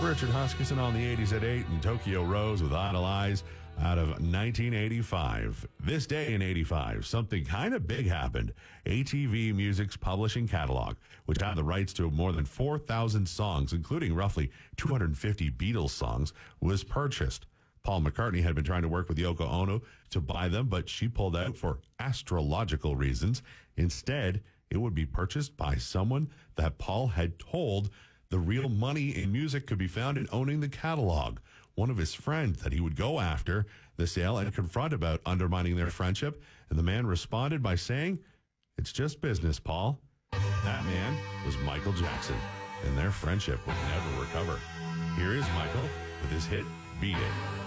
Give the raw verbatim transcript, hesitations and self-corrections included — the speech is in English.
Richard Huskisson on the eighties at eight and Tokyo Rose with Idolize out of nineteen eighty-five. This day in eighty-five, something kind of big happened. A T V Music's publishing catalog, which had the rights to more than four thousand songs, including roughly two hundred fifty Beatles songs, was purchased. Paul McCartney had been trying to work with Yoko Ono to buy them, but she pulled out for astrological reasons. Instead, it would be purchased by someone that Paul had told the real money in music could be found in owning the catalog. One of his friends that he would go after the sale and confront about undermining their friendship. And the man responded by saying, "It's just business, Paul." That man was Michael Jackson, and their friendship would never recover. Here is Michael with his hit, Beat It.